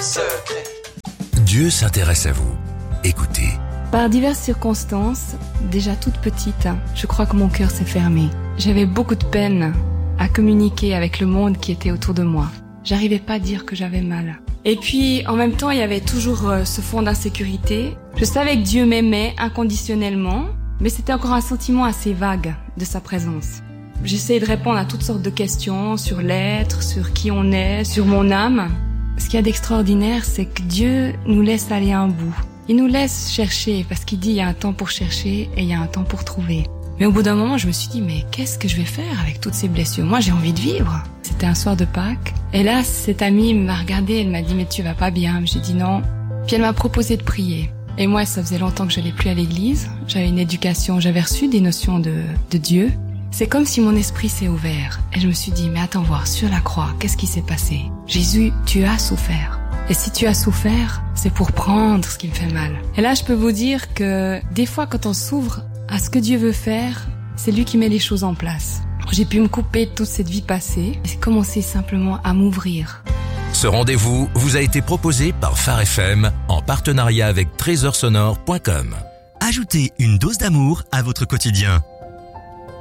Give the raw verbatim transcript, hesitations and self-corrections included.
secret. Dieu s'intéresse à vous. Écoutez. Par diverses circonstances, déjà toute petite, je crois que mon cœur s'est fermé. J'avais beaucoup de peine à communiquer avec le monde qui était autour de moi. J'arrivais pas à dire que j'avais mal. Et puis, en même temps, il y avait toujours euh, ce fond d'insécurité. Je savais que Dieu m'aimait inconditionnellement, mais c'était encore un sentiment assez vague de sa présence. J'essayais de répondre à toutes sortes de questions sur l'être, sur qui on est, sur mon âme. Ce qu'il y a d'extraordinaire, c'est que Dieu nous laisse aller à un bout. Il nous laisse chercher, parce qu'il dit il y a un temps pour chercher et il y a un temps pour trouver. Mais au bout d'un moment, je me suis dit, mais qu'est-ce que je vais faire avec toutes ces blessures? Moi, j'ai envie de vivre. C'était un soir de Pâques. Et là, cette amie m'a regardée, elle m'a dit, mais tu vas pas bien. J'ai dit non. Puis elle m'a proposé de prier. Et moi, ça faisait longtemps que j'allais plus à l'église. J'avais une éducation, j'avais reçu des notions de, de Dieu. C'est comme si mon esprit s'est ouvert. Et je me suis dit, mais attends voir, sur la croix, qu'est-ce qui s'est passé? Jésus, tu as souffert. Et si tu as souffert, c'est pour prendre ce qui me fait mal. Et là, je peux vous dire que des fois, quand on s'ouvre à ce que Dieu veut faire, c'est lui qui met les choses en place. J'ai pu me couper de toute cette vie passée et commencer simplement à m'ouvrir. Ce rendez-vous vous a été proposé par Phare F M en partenariat avec trésor sonore point com. Ajoutez une dose d'amour à votre quotidien.